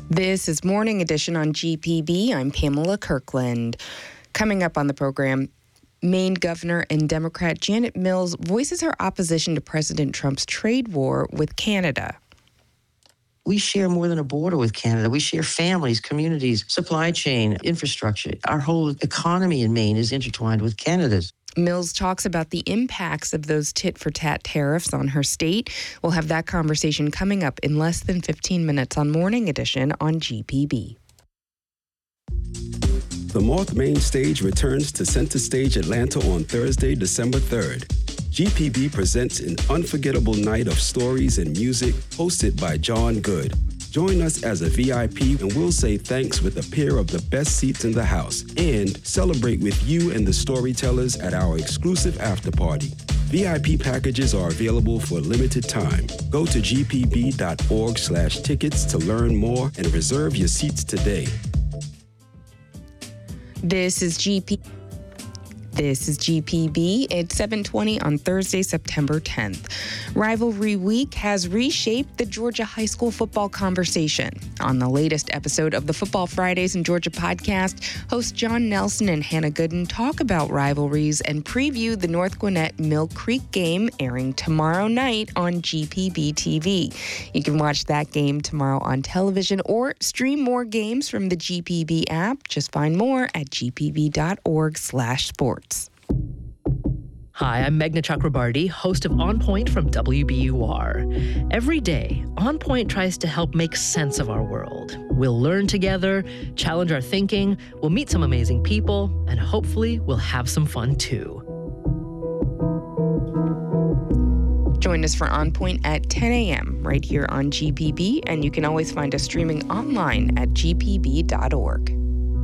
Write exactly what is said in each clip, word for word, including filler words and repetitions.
This is Morning Edition on G P B. I'm Pamela Kirkland. Coming up on the program, Maine Governor and Democrat Janet Mills voices her opposition to President Trump's trade war with Canada. We share more than a border with Canada. We share families, communities, supply chain, infrastructure. Our whole economy in Maine is intertwined with Canada's. Mills talks about the impacts of those tit-for-tat tariffs on her state. We'll have that conversation coming up in less than fifteen minutes on Morning Edition on G P B. The Moth Main Stage returns to Center Stage Atlanta on Thursday, December third. G P B presents an unforgettable night of stories and music hosted by John Good. Join us as a V I P and we'll say thanks with a pair of the best seats in the house and celebrate with you and the storytellers at our exclusive after party. V I P packages are available for a limited time. Go to g p b dot org slash tickets to learn more and reserve your seats today. This is G P This is G P B. It's seven twenty on Thursday, September tenth. Rivalry Week has reshaped the Georgia high school football conversation. On the latest episode of the Football Fridays in Georgia podcast, hosts John Nelson and Hannah Gooden talk about rivalries and preview the North Gwinnett Mill Creek game airing tomorrow night on G P B T V. You can watch that game tomorrow on television or stream more games from the G P B app. Just find more at g p b dot org slash sports. Hi, I'm Meghna Chakrabarty, host of On Point from W B U R. Every day, On Point tries to help make sense of our world. We'll learn together, challenge our thinking, we'll meet some amazing people, and hopefully we'll have some fun too. Join us for On Point at ten a.m. right here on G P B, and you can always find us streaming online at g p b dot org.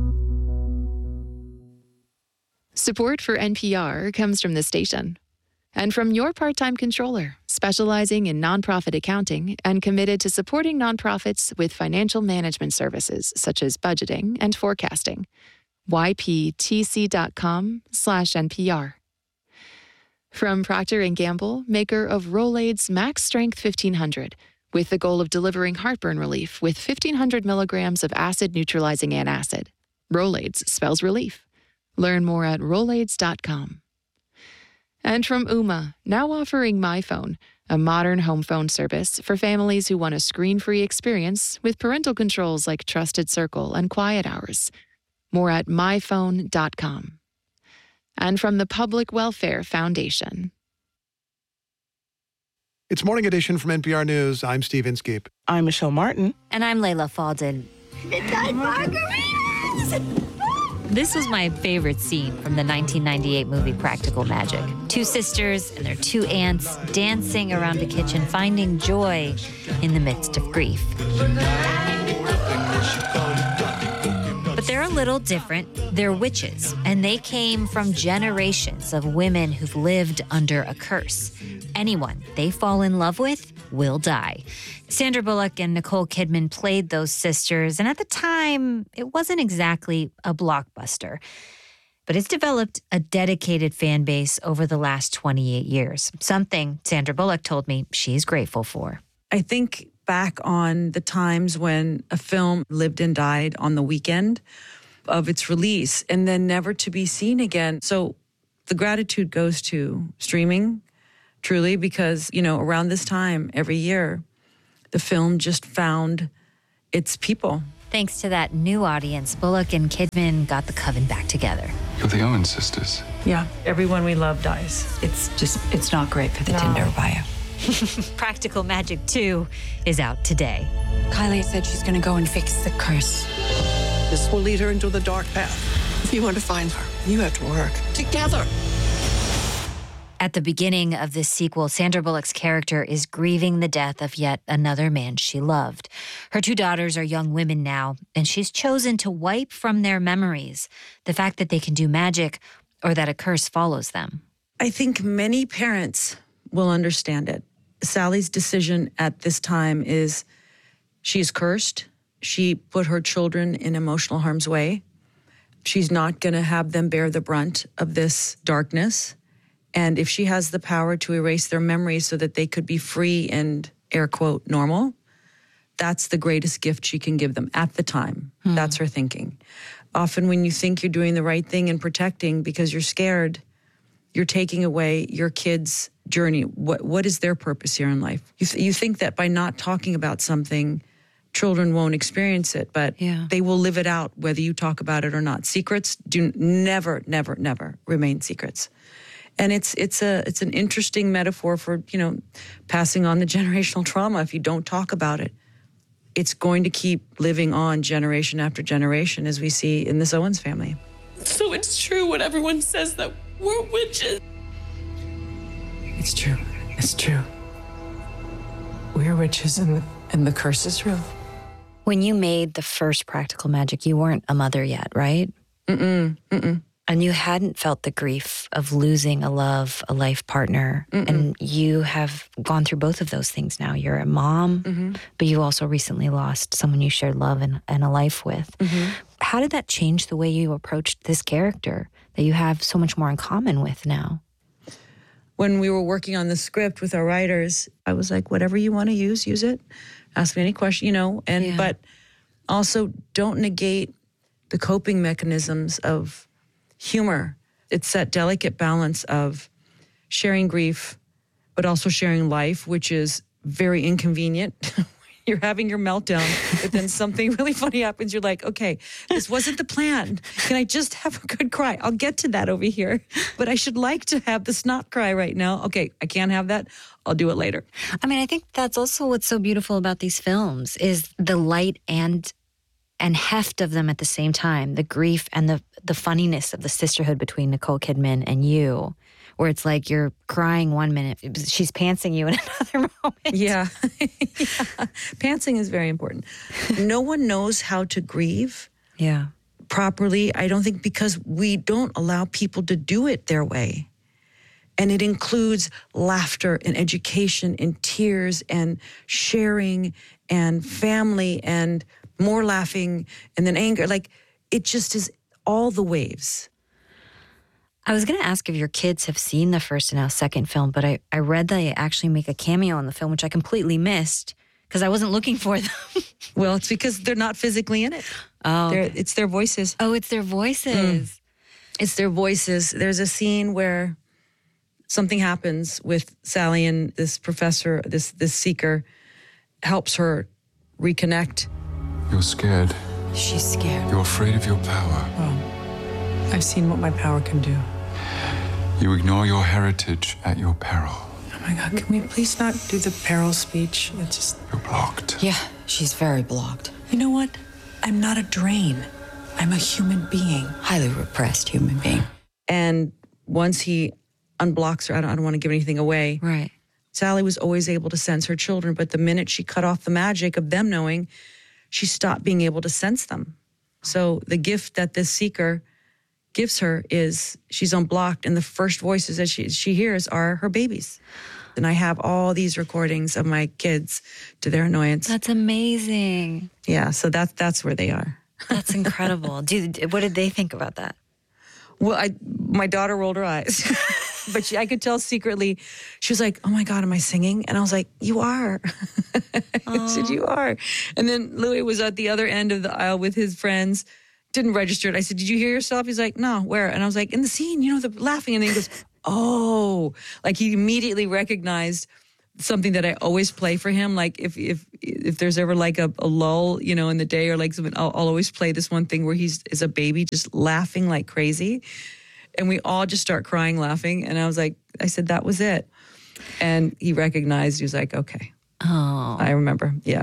Support for N P R comes from the station and from your part-time controller, specializing in nonprofit accounting and committed to supporting nonprofits with financial management services such as budgeting and forecasting. y p t c dot com slash N P R. From Procter and Gamble, maker of Rolaids Max Strength fifteen hundred, with the goal of delivering heartburn relief with fifteen hundred milligrams of acid-neutralizing antacid. Rolaids spells relief. Learn more at rolaids dot com. And from Ooma, now offering MyPhone, a modern home phone service for families who want a screen-free experience with parental controls like Trusted Circle and Quiet Hours. More at my phone dot com. And from the Public Welfare Foundation. It's Morning Edition from N P R News. I'm Steve Inskeep. I'm Michelle Martin. And I'm Layla Falden. Midnight margaritas! This was my favorite scene from the nineteen ninety-eight movie Practical Magic. Two sisters and their two aunts dancing around a kitchen, finding joy in the midst of grief. But they're a little different. They're witches, and they came from generations of women who've lived under a curse. Anyone they fall in love with will die. Sandra Bullock and Nicole Kidman played those sisters, and at the time, it wasn't exactly a blockbuster. But it's developed a dedicated fan base over the last twenty-eight years, something Sandra Bullock told me she's grateful for. I think back on the times when a film lived and died on the weekend of its release and then never to be seen again. So the gratitude goes to streaming, truly, because, you know, around this time every year, the film just found its people. Thanks to that new audience, Bullock and Kidman got the coven back together. You're the Owen sisters. Yeah, everyone we love dies. It's just, it's not great for the No. Tinder bio. Practical Magic two is out today. Kylie said she's going to go and fix the curse. This will lead her into the dark path. If you want to find her, you have to work together. At the beginning of this sequel, Sandra Bullock's character is grieving the death of yet another man she loved. Her two daughters are young women now, and she's chosen to wipe from their memories the fact that they can do magic or that a curse follows them. I think many parents will understand it. Sally's decision at this time is she's cursed. She put her children in emotional harm's way. She's not going to have them bear the brunt of this darkness. And if she has the power to erase their memories so that they could be free and, air quote, normal, that's the greatest gift she can give them at the time. Hmm. That's her thinking. Often when you think you're doing the right thing and protecting because you're scared, you're taking away your kids' journey. What What is their purpose here in life? You, th- you think that by not talking about something, children won't experience it, but yeah. they will live it out whether you talk about it or not. Secrets do never, never, never remain secrets. And it's it's a it's an interesting metaphor for, you know, passing on the generational trauma. If you don't talk about it, it's going to keep living on generation after generation, as we see in this Owens family. So it's true what everyone says, that we're witches. It's true. It's true. We're witches, and the, and the curse is real. When you made the first Practical Magic, you weren't a mother yet, right? Mm-mm. Mm-mm. And you hadn't felt the grief of losing a love, a life partner. Mm-mm. And you have gone through both of those things now. You're a mom, mm-hmm. but you also recently lost someone you shared love and, and a life with. Mm-hmm. How did that change the way you approached this character that you have so much more in common with now? When we were working on the script with our writers, I was like, whatever you want to use, use it. Ask me any question, you know, and yeah. but also don't negate the coping mechanisms of humor. It's that delicate balance of sharing grief, but also sharing life, which is very inconvenient. You're having your meltdown, but then something really funny happens. You're like, okay, this wasn't the plan. Can I just have a good cry? I'll get to that over here. But I should like to have the snot cry right now. Okay, I can't have that. I'll do it later. I mean, I think that's also what's so beautiful about these films is the light and and heft of them at the same time, the grief and the, the funniness of the sisterhood between Nicole Kidman and you, where it's like you're crying one minute, she's pantsing you in another moment. Yeah. yeah. Pantsing is very important. No one knows how to grieve yeah. properly, I don't think, because we don't allow people to do it their way. And it includes laughter and education and tears and sharing and family and more laughing and then anger. Like, it just is all the waves. I was going to ask if your kids have seen the first and now second film, but I, I read that they actually make a cameo in the film, which I completely missed because I wasn't looking for them. Well, it's because they're not physically in it. Oh. Okay. It's their voices. Oh, it's their voices. Mm. It's their voices. There's a scene where something happens with Sally, and this professor, this this seeker, helps her reconnect. You're scared. She's scared. You're afraid of your power. Well, I've seen what my power can do. You ignore your heritage at your peril. Oh my God, can we please not do the peril speech? It's just... You're blocked. Yeah, she's very blocked. You know what? I'm not a drain. I'm a human being. Highly repressed human being. And once he unblocks her, I don't, I don't want to give anything away. Right. Sally was always able to sense her children, but the minute she cut off the magic of them knowing, she stopped being able to sense them. So the gift that this seeker gives her is she's unblocked, and the first voices that she, she hears are her babies. And I have all these recordings of my kids to their annoyance. That's amazing. Yeah, so that's, that's where they are. That's incredible. Do, what did they think about that? Well, I, my daughter rolled her eyes. But she, I could tell secretly, she was like, oh my God, am I singing? And I was like, you are. I said, you are. And then Louis was at the other end of the aisle with his friends, didn't register it. I said, did you hear yourself? He's like, no, where? And I was like, in the scene, you know, the laughing. And then he goes, oh, like he immediately recognized something that I always play for him. Like if if if there's ever like a, a lull, you know, in the day or like something, I'll, I'll always play this one thing where he's is a baby just laughing like crazy. And we all just start crying, laughing. And I was like, I said, that was it. And he recognized, he was like, okay. Oh. I remember, yeah.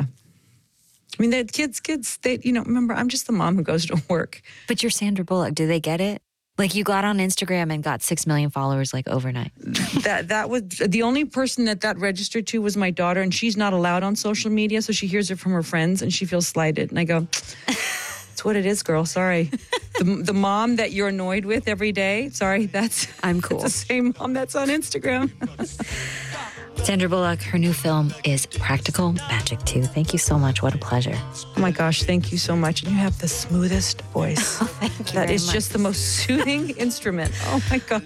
I mean, the kids, kids, they, you know, remember, I'm just the mom who goes to work. But you're Sandra Bullock. Do they get it? Like you got on Instagram and got six million followers like overnight. That that was the only person that that registered to was my daughter, and she's not allowed on social media, so she hears it from her friends and she feels slighted. And I go, it's what it is, girl. Sorry. the, the mom that you're annoyed with every day, sorry, that's I'm cool. It's the same mom that's on Instagram. Sandra Bullock, her new film is Practical Magic two. Thank you so much. What a pleasure. Oh my gosh, thank you so much. And you have the smoothest voice. Oh, thank you. That very is much. Just the most soothing instrument. Oh my gosh.